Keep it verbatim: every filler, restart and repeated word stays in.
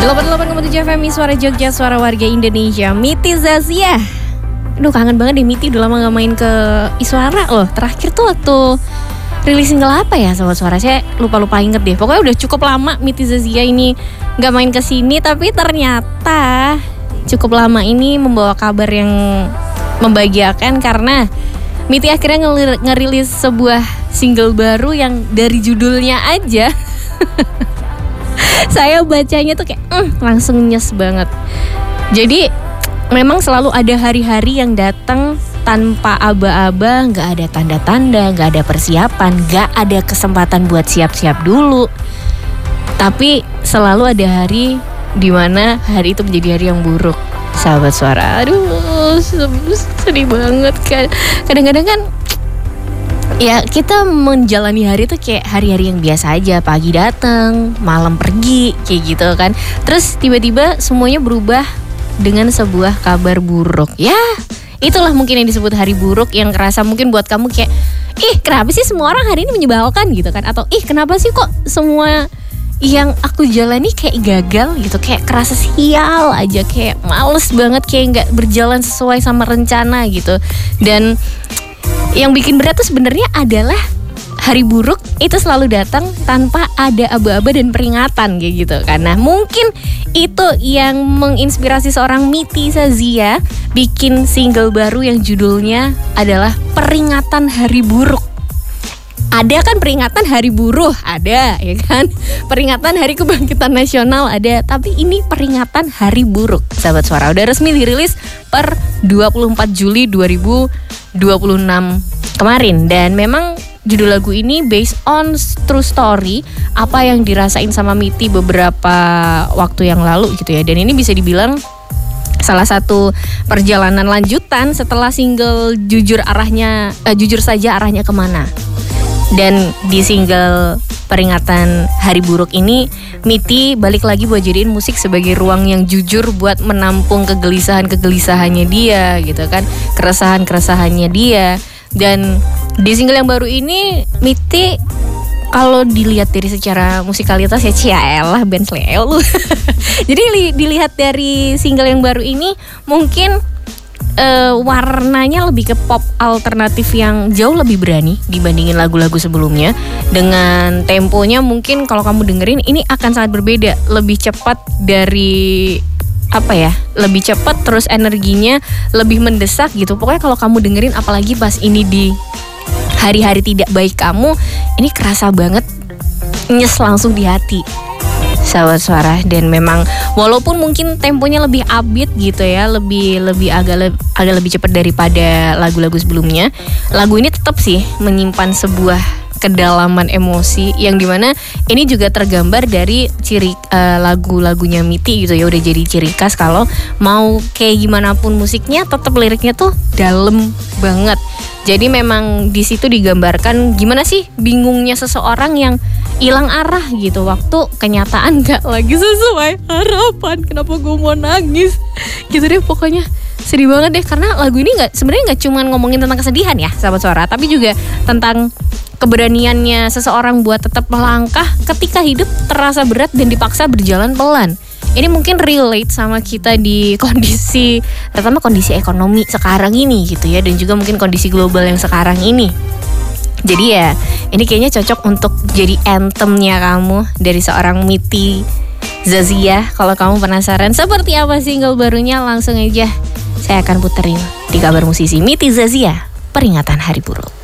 delapan puluh delapan koma tujuh F M Suara Jogja, Suara Warga Indonesia. Miti Zazia. Aduh, kangen banget deh Miti, udah lama gak main ke Iswara loh. Terakhir tuh waktu rilis single apa ya Sobat Suara, saya lupa-lupa inget deh. Pokoknya udah cukup lama Miti Zazia ini gak main ke sini, tapi ternyata cukup lama ini membawa kabar yang membahagiakan karena Miti akhirnya ngerilis sebuah single baru yang dari judulnya aja saya bacanya tuh kayak mm, langsung nyes banget. Jadi memang selalu ada hari-hari yang datang tanpa aba-aba, gak ada tanda-tanda, gak ada persiapan, gak ada kesempatan buat siap-siap dulu. Tapi selalu ada hari dimana hari itu menjadi hari yang buruk, Sahabat Suara. Aduh, sedih banget kan. Kadang-kadang kan ya kita menjalani hari itu kayak hari-hari yang biasa aja. Pagi datang, malam pergi, kayak gitu kan. Terus tiba-tiba semuanya berubah dengan sebuah kabar buruk. Ya, itulah mungkin yang disebut hari buruk, yang kerasa mungkin buat kamu kayak, ih kenapa sih semua orang hari ini menyebalkan gitu kan. Atau ih kenapa sih kok semua yang aku jalani kayak gagal gitu, kayak kerasa sial aja, kayak males banget, kayak gak berjalan sesuai sama rencana gitu. Dan yang bikin berat tuh sebenarnya adalah hari buruk itu selalu datang tanpa ada aba-aba dan peringatan kayak gitu kan. Nah mungkin itu yang menginspirasi seorang Miti Zazia bikin single baru yang judulnya adalah Peringatan Hari Buruk. Ada kan peringatan Hari Buruh, ada ya kan. Peringatan Hari Kebangkitan Nasional ada, tapi ini peringatan Hari Buruk. Sahabat Suara, udah resmi dirilis per dua puluh empat Juli dua ribu dua puluh enam kemarin. Dan memang judul lagu ini based on true story, apa yang dirasain sama Miti beberapa waktu yang lalu gitu ya. Dan ini bisa dibilang salah satu perjalanan lanjutan setelah single Jujur arahnya eh, Jujur Saja Arahnya Kemana. Dan di single Peringatan Hari Buruk ini Miti balik lagi buat jadiin musik sebagai ruang yang jujur buat menampung kegelisahan-kegelisahannya dia gitu kan, keresahan-keresahannya dia. Dan di single yang baru ini Miti kalau dilihat dari secara musikalitas ya ciaelah band Leo lu. Jadi li, dilihat dari single yang baru ini mungkin Uh, warnanya lebih ke pop alternatif yang jauh lebih berani dibandingin lagu-lagu sebelumnya. Dengan temponya mungkin kalau kamu dengerin ini akan sangat berbeda, lebih cepat dari apa ya, lebih cepat, terus energinya lebih mendesak gitu. Pokoknya kalau kamu dengerin apalagi pas ini di hari-hari tidak baik kamu, ini kerasa banget nyes langsung di hati, Sahabat Suara. Dan memang walaupun mungkin temponya lebih upbeat gitu ya, lebih lebih agak le, agak lebih cepat daripada lagu-lagu sebelumnya, lagu ini tetap sih menyimpan sebuah kedalaman emosi yang dimana ini juga tergambar dari ciri uh, lagu-lagunya Miti gitu ya. Udah jadi ciri khas kalau mau kayak gimana pun musiknya tetap liriknya tuh dalam banget. Jadi memang di situ digambarkan gimana sih bingungnya seseorang yang hilang arah gitu waktu kenyataan gak lagi sesuai harapan. Kenapa gue mau nangis gitu deh, pokoknya sedih banget deh. Karena lagu ini nggak sebenarnya nggak cuma ngomongin tentang kesedihan ya Sahabat Suara, tapi juga tentang keberaniannya seseorang buat tetap melangkah ketika hidup terasa berat dan dipaksa berjalan pelan. Ini mungkin relate sama kita di kondisi, terutama kondisi ekonomi sekarang ini gitu ya, dan juga mungkin kondisi global yang sekarang ini. Jadi ya ini kayaknya cocok untuk jadi anthemnya kamu dari seorang Miti Zazia. Kalau kamu penasaran seperti apa single barunya, langsung aja saya akan puterin di Kabar Musisi Miti Zazia, Peringatan Hari Buruk.